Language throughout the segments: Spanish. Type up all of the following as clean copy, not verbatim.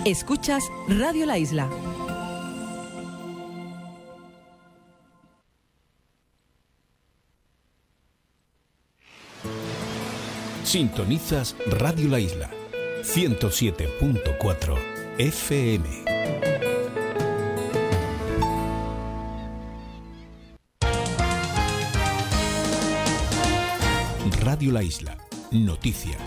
Escuchas Radio La Isla. Sintonizas Radio La Isla, 107.4 FM. Radio La Isla, noticias.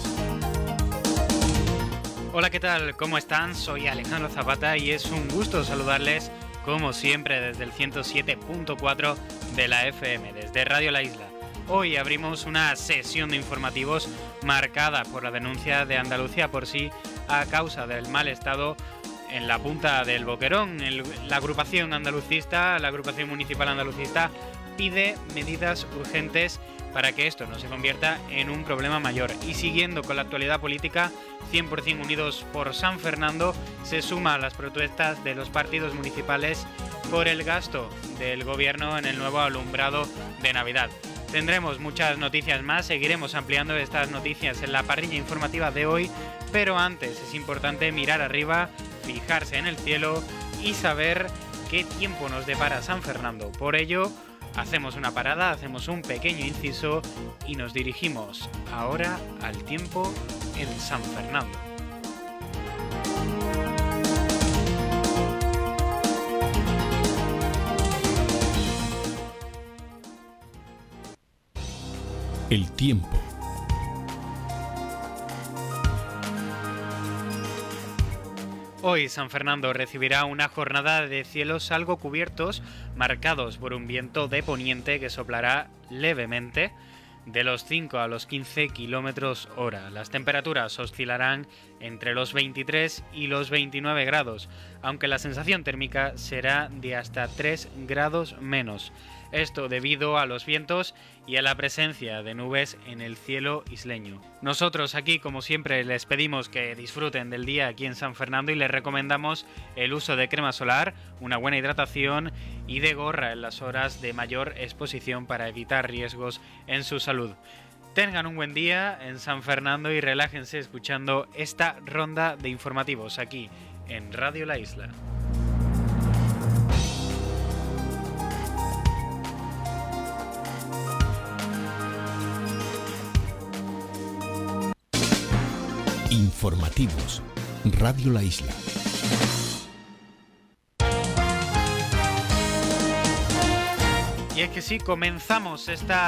Hola, ¿qué tal? ¿Cómo están? Soy Alejandro Zapata y es un gusto saludarles, como siempre, desde el 107.4 de la FM, desde Radio La Isla. Hoy abrimos una sesión de informativos marcada por la denuncia de Andalucía por sí a causa del mal estado en la punta del Boquerón. La agrupación municipal andalucista, pide medidas urgentes para que esto no se convierta en un problema mayor. Y siguiendo con la actualidad política, 100% Unidos por San Fernando se suma a las protestas de los partidos municipales por el gasto del gobierno en el nuevo alumbrado de Navidad. Tendremos muchas noticias más, seguiremos ampliando estas noticias en la parrilla informativa de hoy, pero antes es importante mirar arriba, fijarse en el cielo y saber qué tiempo nos depara San Fernando. Por ello, hacemos una parada, hacemos un pequeño inciso y nos dirigimos ahora al tiempo en San Fernando. El tiempo. Hoy San Fernando recibirá una jornada de cielos algo cubiertos, marcados por un viento de poniente que soplará levemente de los 5 a los 15 kilómetros hora. Las temperaturas oscilarán entre los 23 y los 29 grados, aunque la sensación térmica será de hasta 3 grados menos. Esto debido a los vientos y a la presencia de nubes en el cielo isleño. Nosotros aquí, como siempre, les pedimos que disfruten del día aquí en San Fernando y les recomendamos el uso de crema solar, una buena hidratación y de gorra en las horas de mayor exposición para evitar riesgos en su salud. Tengan un buen día en San Fernando y relájense escuchando esta ronda de informativos aquí en Radio La Isla. Informativos, Radio La Isla. Y es que sí, comenzamos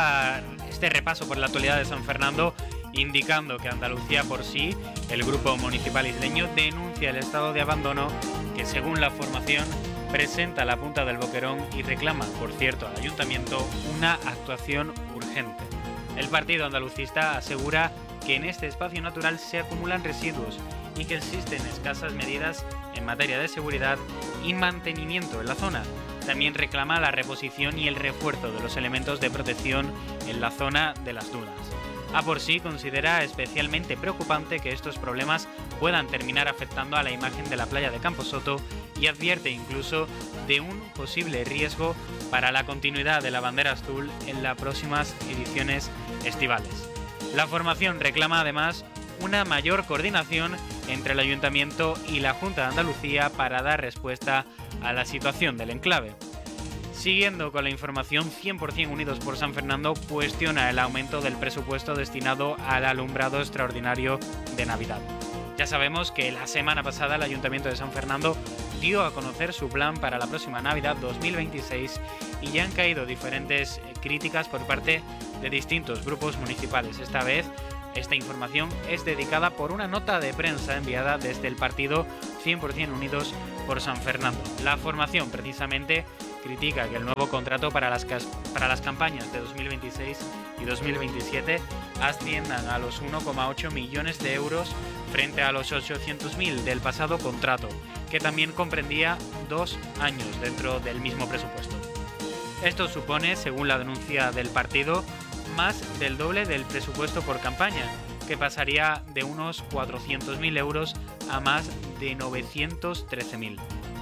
este repaso por la actualidad de San Fernando indicando que Andalucía por sí, el grupo municipal isleño, denuncia el estado de abandono que según la formación presenta la punta del Boquerón y reclama, por cierto, al ayuntamiento una actuación urgente. El partido andalucista asegura que en este espacio natural se acumulan residuos y que existen escasas medidas en materia de seguridad y mantenimiento en la zona. También reclama la reposición y el refuerzo de los elementos de protección en la zona de las dunas. A por sí considera especialmente preocupante que estos problemas puedan terminar afectando a la imagen de la playa de Camposoto y advierte incluso de un posible riesgo para la continuidad de la bandera azul en las próximas ediciones estivales. La formación reclama además una mayor coordinación entre el Ayuntamiento y la Junta de Andalucía para dar respuesta a la situación del enclave. Siguiendo con la información, 100% Unidos por San Fernando cuestiona el aumento del presupuesto destinado al alumbrado extraordinario de Navidad. Ya sabemos que la semana pasada el Ayuntamiento de San Fernando dio a conocer su plan para la próxima Navidad 2026 y ya han caído diferentes críticas por parte de distintos grupos municipales. Esta vez, esta información es dedicada por una nota de prensa enviada desde el partido 100% Unidos por San Fernando. La formación, precisamente, critica que el nuevo contrato para las campañas de 2026 y 2027 asciendan a los 1,8 millones de euros frente a los 800.000 del pasado contrato, que también comprendía 2 años dentro del mismo presupuesto. Esto supone, según la denuncia del partido, más del doble del presupuesto por campaña, que pasaría de unos 400.000 euros a más de 913.000.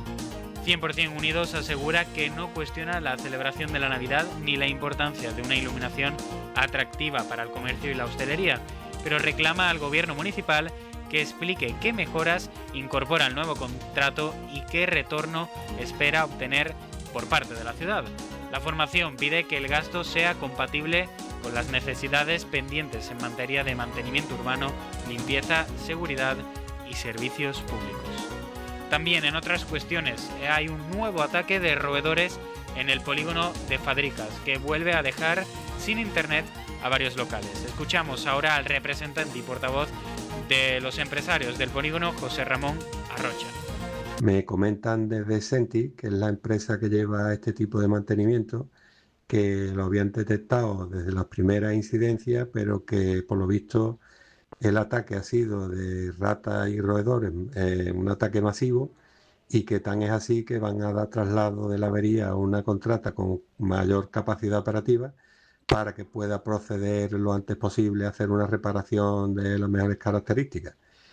100% Unidos asegura que no cuestiona la celebración de la Navidad ni la importancia de una iluminación atractiva para el comercio y la hostelería, pero reclama al gobierno municipal que explique qué mejoras incorpora el nuevo contrato y qué retorno espera obtener por parte de la ciudad. La formación pide que el gasto sea compatible con las necesidades pendientes en materia de mantenimiento urbano, limpieza, seguridad y servicios públicos. También en otras cuestiones hay un nuevo ataque de roedores en el polígono de Fadricas que vuelve a dejar sin internet a varios locales. Escuchamos ahora al representante y portavoz de los empresarios del polígono, José Ramón Arrocha. Me comentan desde Senti, que es la empresa que lleva este tipo de mantenimiento, que lo habían detectado desde las primeras incidencias, pero que por lo visto el ataque ha sido de ratas y roedores, un ataque masivo, y que tan es así que van a dar traslado de la avería a una contrata con mayor capacidad operativa para que pueda proceder lo antes posible a hacer una reparación de las mejores características.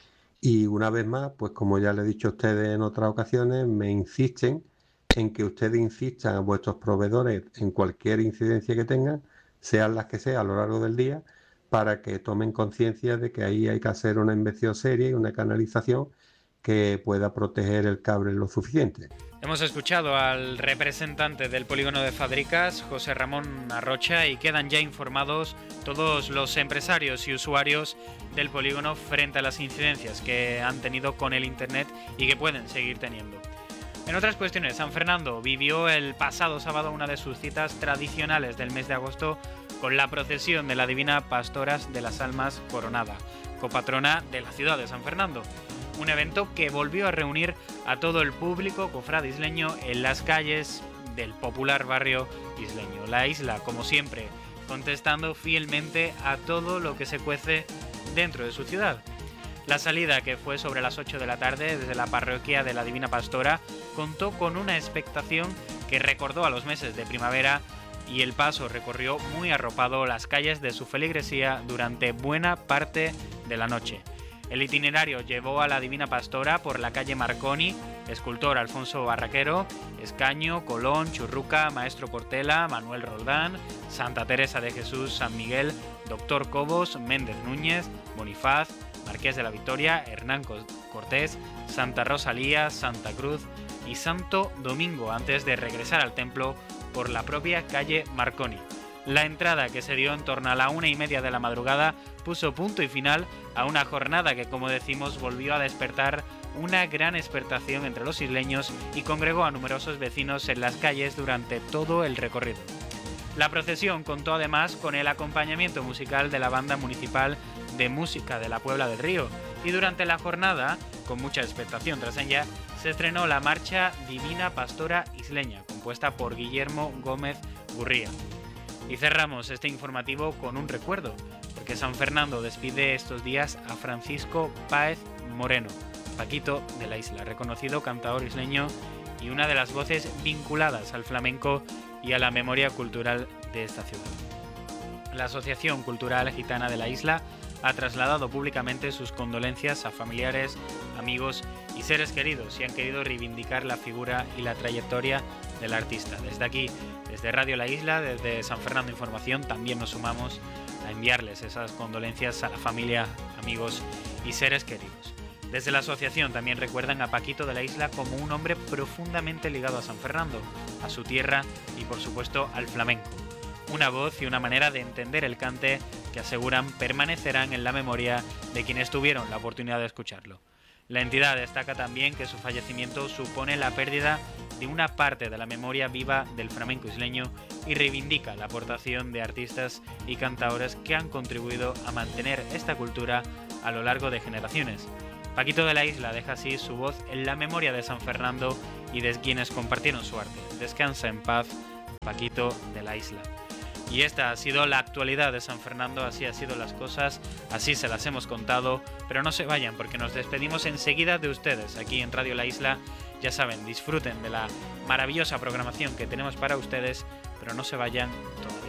Y una vez más, pues como ya le he dicho a ustedes en otras ocasiones, me insisten en que ustedes insistan a vuestros proveedores en cualquier incidencia que tengan, sean las que sean a lo largo del día, para que tomen conciencia de que ahí hay que hacer una inspección seria y una canalización que pueda proteger el cable lo suficiente. Hemos escuchado al representante del polígono de Fadricas, José Ramón Arrocha, y quedan ya informados todos los empresarios y usuarios del polígono frente a las incidencias que han tenido con el internet y que pueden seguir teniendo. En otras cuestiones, San Fernando vivió el pasado sábado una de sus citas tradicionales del mes de agosto con la procesión de la Divina Pastora de las Almas Coronada, copatrona de la ciudad de San Fernando. Un evento que volvió a reunir a todo el público cofrade isleño en las calles del popular barrio isleño. La isla, como siempre, contestando fielmente a todo lo que se cuece dentro de su ciudad. La salida, que fue sobre las 8 de la tarde desde la parroquia de la Divina Pastora, contó con una expectación que recordó a los meses de primavera, y el paso recorrió muy arropado las calles de su feligresía durante buena parte de la noche. El itinerario llevó a la Divina Pastora por la calle Marconi, Escultor Alfonso Barraquero, Escaño, Colón, Churruca, Maestro Portela, Manuel Roldán, Santa Teresa de Jesús, San Miguel, Doctor Cobos, Méndez Núñez, Bonifaz, Marqués de la Victoria, Hernán Cortés, Santa Rosalía, Santa Cruz y Santo Domingo, antes de regresar al templo por la propia calle Marconi. La entrada, que se dio en torno a la 1:30 de la madrugada, puso punto y final a una jornada que, como decimos, volvió a despertar una gran expectación entre los isleños y congregó a numerosos vecinos en las calles durante todo el recorrido. La procesión contó además con el acompañamiento musical de la Banda Municipal de Música de la Puebla del Río, y durante la jornada, con mucha expectación tras ella, se estrenó la marcha Divina Pastora Isleña, compuesta por Guillermo Gómez Gurría. Y cerramos este informativo con un recuerdo, porque San Fernando despide estos días a Francisco Páez Moreno, Paquito de la Isla, reconocido cantador isleño y una de las voces vinculadas al flamenco y a la memoria cultural de esta ciudad. La Asociación Cultural Gitana de la Isla ha trasladado públicamente sus condolencias a familiares, amigos y seres queridos, y han querido reivindicar la figura y la trayectoria del artista. Desde aquí, desde Radio La Isla, desde San Fernando Información, también nos sumamos a enviarles esas condolencias a la familia, amigos y seres queridos. Desde la asociación también recuerdan a Paquito de la Isla como un hombre profundamente ligado a San Fernando, a su tierra y por supuesto al flamenco. Una voz y una manera de entender el cante que aseguran permanecerán en la memoria de quienes tuvieron la oportunidad de escucharlo. La entidad destaca también que su fallecimiento supone la pérdida de una parte de la memoria viva del flamenco isleño y reivindica la aportación de artistas y cantadores que han contribuido a mantener esta cultura a lo largo de generaciones. Paquito de la Isla deja así su voz en la memoria de San Fernando y de quienes compartieron su arte. Descansa en paz, Paquito de la Isla. Y esta ha sido la actualidad de San Fernando, así han sido las cosas, así se las hemos contado, pero no se vayan porque nos despedimos enseguida de ustedes aquí en Radio La Isla. Ya saben, disfruten de la maravillosa programación que tenemos para ustedes, pero no se vayan todavía.